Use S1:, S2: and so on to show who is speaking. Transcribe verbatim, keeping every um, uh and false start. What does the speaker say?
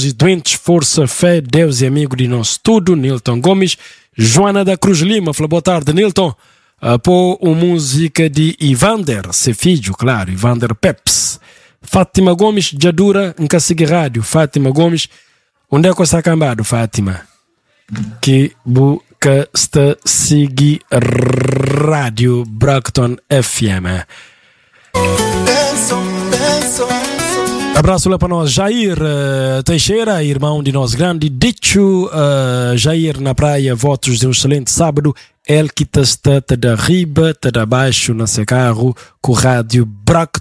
S1: Doentes, Força, Fé, Deus e Amigo de Nosso Tudo, Nilton Gomes. Joana da Cruz Lima, fala boa tarde, Nilton. Uh, pô, a música de Ivander, seu filho, claro, Ivander Peps. Fátima Gomes, Jadura, em Cacique Rádio. Fátima Gomes, onde é que está acabado, Fátima? Que busca está seguir Rádio Bracton F M. Abraço lá para nós, Jair uh, Teixeira, irmão de nós grande, Dicho, uh, Jair na praia, votos de um excelente sábado. El que está da riba, está da baixo, nesse carro, com o rádio Bracton.